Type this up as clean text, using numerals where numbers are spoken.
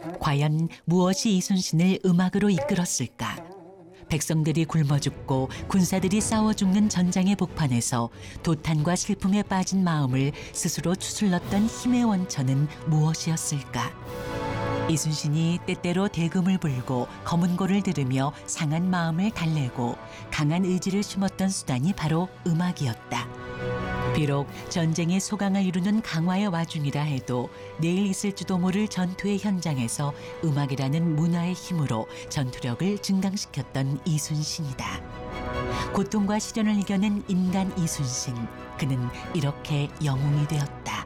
과연 무엇이 이순신을 음악으로 이끌었을까? 백성들이 굶어 죽고 군사들이 싸워 죽는 전장의 복판에서 도탄과 슬픔에 빠진 마음을 스스로 추슬렀던 힘의 원천은 무엇이었을까? 이순신이 때때로 대금을 불고 검은고를 들으며 상한 마음을 달래고 강한 의지를 심었던 수단이 바로 음악이었다. 비록 전쟁의 소강을 이루는 강화의 와중이라 해도 내일 있을지도 모를 전투의 현장에서 음악이라는 문화의 힘으로 전투력을 증강시켰던 이순신이다. 고통과 시련을 이겨낸 인간 이순신, 그는 이렇게 영웅이 되었다.